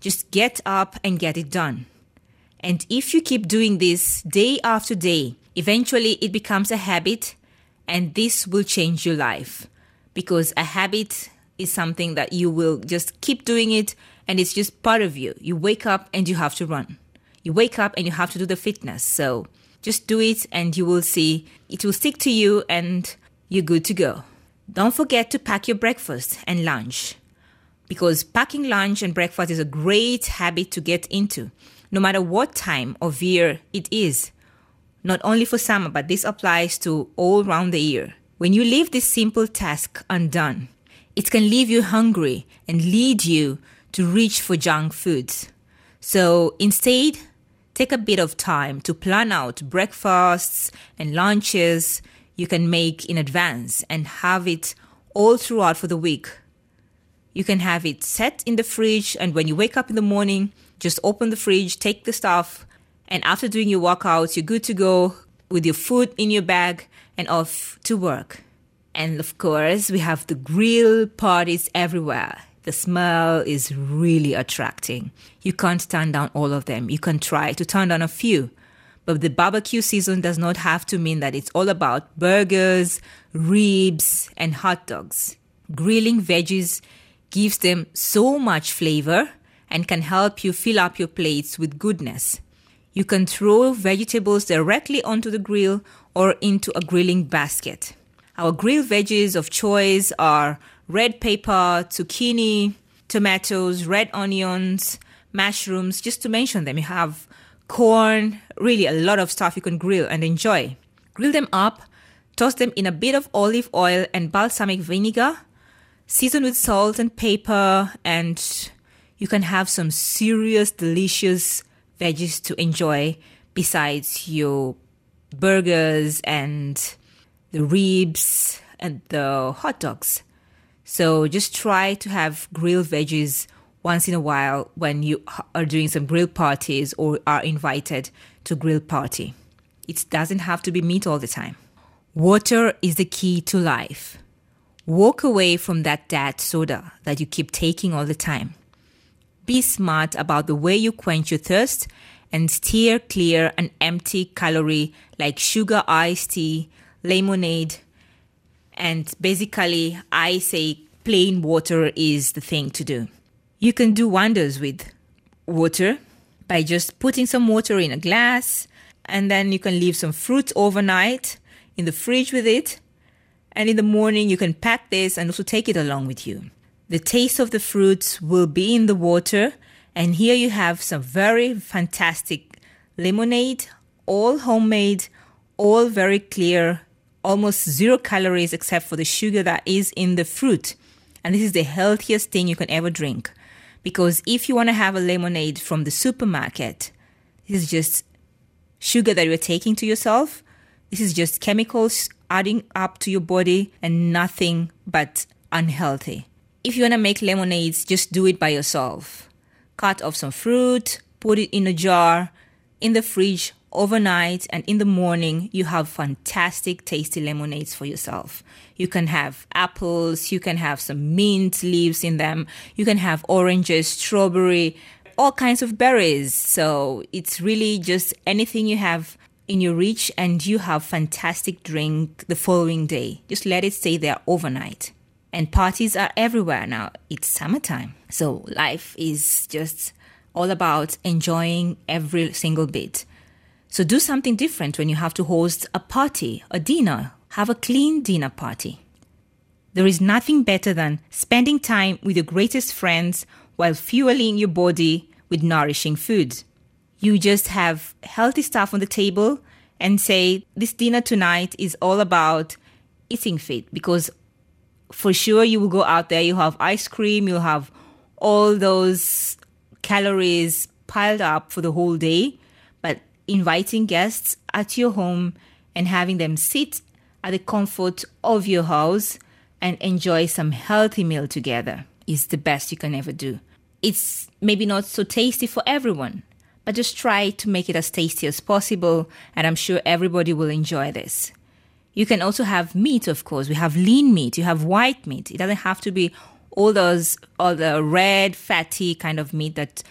Just get up and get it done. And if you keep doing this day after day, eventually it becomes a habit, and this will change your life. Because a habit is something that you will just keep doing it, and it's just part of you. You wake up and you have to run. You wake up and you have to do the fitness. So just do it and you will see it will stick to you and you're good to go. Don't forget to pack your breakfast and lunch, because packing lunch and breakfast is a great habit to get into, no matter what time of year it is. Not only for summer, but this applies to all around the year. When you leave this simple task undone, it can leave you hungry and lead you to reach for junk foods. So instead, take a bit of time to plan out breakfasts and lunches you can make in advance and have it all throughout for the week. You can have it set in the fridge, and when you wake up in the morning, just open the fridge, take the stuff, and after doing your workouts, you're good to go with your food in your bag and off to work. And of course, we have the grill parties everywhere. The smell is really attracting. You can't turn down all of them. You can try to turn down a few. But the barbecue season does not have to mean that it's all about burgers, ribs, and hot dogs. Grilling veggies gives them so much flavor and can help you fill up your plates with goodness. You can throw vegetables directly onto the grill or into a grilling basket. Our grilled veggies of choice are red pepper, zucchini, tomatoes, red onions, mushrooms, just to mention them. You have corn, really a lot of stuff you can grill and enjoy. Grill them up, toss them in a bit of olive oil and balsamic vinegar, season with salt and pepper, and you can have some serious, delicious veggies to enjoy besides your burgers and the ribs and the hot dogs. So just try to have grilled veggies once in a while when you are doing some grill parties or are invited to grill party. It doesn't have to be meat all the time. Water is the key to life. Walk away from that diet soda that you keep taking all the time. Be smart about the way you quench your thirst and steer clear an empty calorie like sugar iced tea, lemonade, and basically I say plain water is the thing to do. You can do wonders with water by just putting some water in a glass, and then you can leave some fruit overnight in the fridge with it. And in the morning, you can pack this and also take it along with you. The taste of the fruits will be in the water. And here you have some very fantastic lemonade, all homemade, all very clear, almost 0 calories except for the sugar that is in the fruit. And this is the healthiest thing you can ever drink. Because if you want to have a lemonade from the supermarket, this is just sugar that you're taking to yourself. This is just chemicals adding up to your body and nothing but unhealthy. If you want to make lemonades, just do it by yourself. Cut off some fruit, put it in a jar, in the fridge overnight, and in the morning, you have fantastic, tasty lemonades for yourself. You can have apples, you can have some mint leaves in them, you can have oranges, strawberry, all kinds of berries. So it's really just anything you have in your reach, and you have fantastic drink the following day. Just let it stay there overnight. And parties are everywhere now. It's summertime. So life is just all about enjoying every single bit. So do something different when you have to host a party, a dinner. Have a clean dinner party. There is nothing better than spending time with your greatest friends while fueling your body with nourishing food. You just have healthy stuff on the table and say, this dinner tonight is all about eating fit, because for sure you will go out there, you'll have ice cream, you'll have all those calories piled up for the whole day. But inviting guests at your home and having them sit at the comfort of your house and enjoy some healthy meal together is the best you can ever do. It's maybe not so tasty for everyone, but just try to make it as tasty as possible, and I'm sure everybody will enjoy this. You can also have meat, of course. We have lean meat, you have white meat. It doesn't have to be all the red, fatty kind of meat that